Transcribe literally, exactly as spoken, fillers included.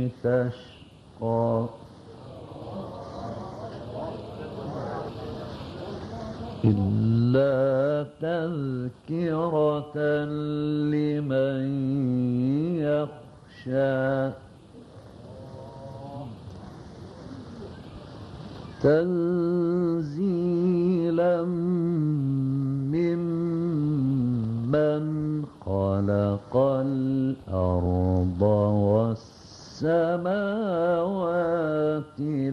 تشقى إلا تذكرة لمن يخشى تنزيلا ممن خلق الأرض والسماوات